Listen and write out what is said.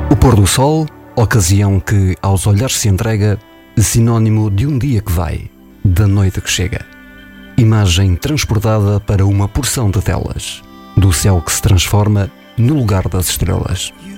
O pôr do sol, ocasião que aos olhares se entrega, sinónimo de um dia que vai, da noite que chega. Imagem transportada para uma porção de telas, do céu que se transforma no lugar das estrelas.